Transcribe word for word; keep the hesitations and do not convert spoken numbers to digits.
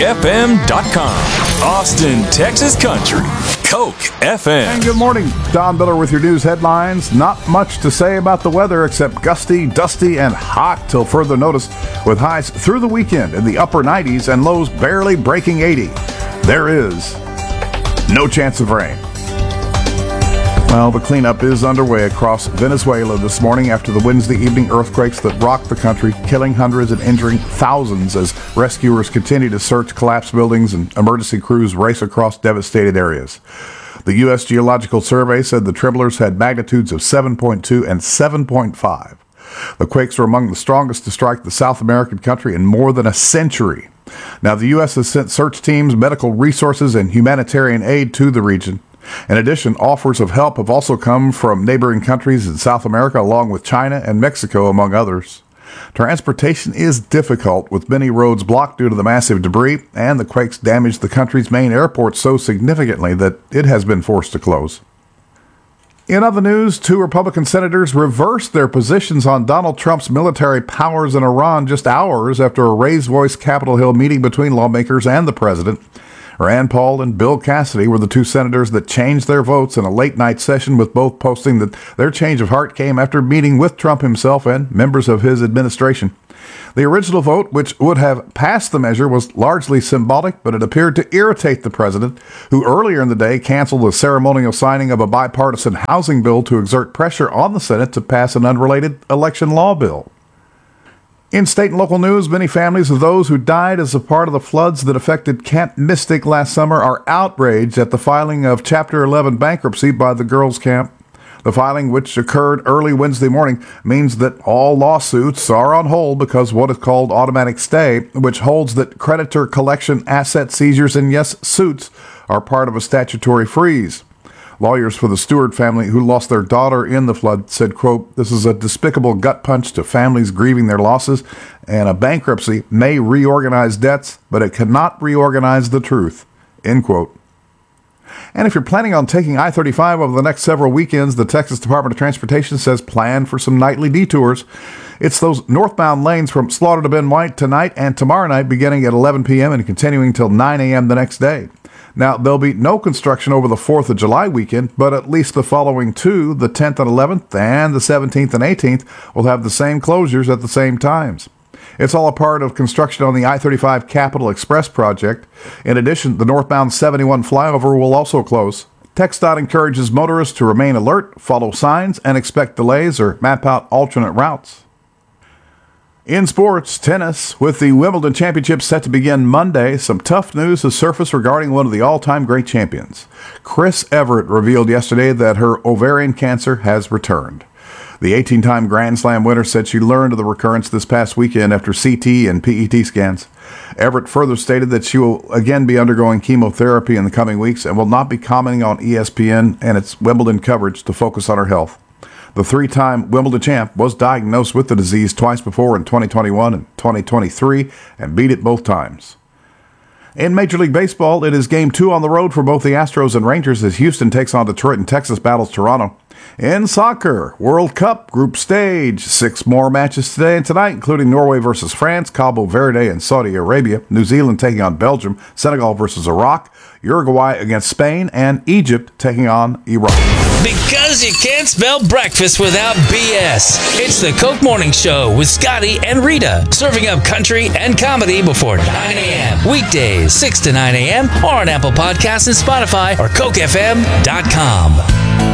F M dot com. Austin, Texas Country. Coke F M. And good morning. Don Miller with your news headlines. Not much to say about the weather except gusty, dusty, and hot till further notice, with highs through the weekend in the upper nineties and lows barely breaking eighty. There is no chance of rain. Well, the cleanup is underway across Venezuela this morning after the Wednesday evening earthquakes that rocked the country, killing hundreds and injuring thousands as rescuers continue to search collapsed buildings and emergency crews race across devastated areas. The U S Geological Survey said the tremblers had magnitudes of seven point two and seven point five. The quakes were among the strongest to strike the South American country in more than a century. Now, the U S has sent search teams, medical resources, and humanitarian aid to the region. In addition, offers of help have also come from neighboring countries in South America, along with China and Mexico, among others. Transportation is difficult, with many roads blocked due to the massive debris, and the quakes damaged the country's main airport so significantly that it has been forced to close. In other news, two Republican senators reversed their positions on Donald Trump's military powers in Iran just hours after a raised voice Capitol Hill meeting between lawmakers and the president. Rand Paul and Bill Cassidy were the two senators that changed their votes in a late-night session, with both posting that their change of heart came after meeting with Trump himself and members of his administration. The original vote, which would have passed the measure, was largely symbolic, but it appeared to irritate the president, who earlier in the day canceled the ceremonial signing of a bipartisan housing bill to exert pressure on the Senate to pass an unrelated election law bill. In state and local news, many families of those who died as a part of the floods that affected Camp Mystic last summer are outraged at the filing of Chapter eleven bankruptcy by the girls' camp. The filing, which occurred early Wednesday morning, means that all lawsuits are on hold because of what is called automatic stay, which holds that creditor collection, asset seizures, and yes, suits are part of a statutory freeze. Lawyers for the Stewart family, who lost their daughter in the flood, said, quote, "This is a despicable gut punch to families grieving their losses, and a bankruptcy may reorganize debts, but it cannot reorganize the truth," end quote. And if you're planning on taking I thirty-five over the next several weekends, the Texas Department of Transportation says plan for some nightly detours. It's those northbound lanes from Slaughter to Ben White tonight and tomorrow night, beginning at eleven p.m. and continuing till nine a.m. the next day. Now, there'll be no construction over the fourth of July weekend, but at least the following two, the tenth and eleventh, and the seventeenth and eighteenth, will have the same closures at the same times. It's all a part of construction on the I thirty-five Capital Express project. In addition, the northbound seventy-one flyover will also close. TxDOT encourages motorists to remain alert, follow signs, and expect delays or map out alternate routes. In sports, tennis, with the Wimbledon Championship set to begin Monday, some tough news has surfaced regarding one of the all-time great champions. Chris Evert revealed yesterday that her ovarian cancer has returned. The eighteen-time Grand Slam winner said she learned of the recurrence this past weekend after C T and P E T scans. Everett further stated that she will again be undergoing chemotherapy in the coming weeks and will not be commenting on E S P N and its Wimbledon coverage to focus on her health. The three-time Wimbledon champ was diagnosed with the disease twice before in twenty twenty-one and twenty twenty-three and beat it both times. In Major League Baseball, it is game two on the road for both the Astros and Rangers as Houston takes on Detroit and Texas battles Toronto. In soccer, World Cup group stage, six more matches today and tonight, including Norway versus France, Cabo Verde and Saudi Arabia, New Zealand taking on Belgium, Senegal versus Iraq, Uruguay against Spain, and Egypt taking on Iraq. Because you can't spell breakfast without B S. It's the Coke Morning Show with Scotty and Rita, serving up country and comedy before nine a.m. Weekdays, six to nine a.m. or on Apple Podcasts and Spotify or Coke F M dot com.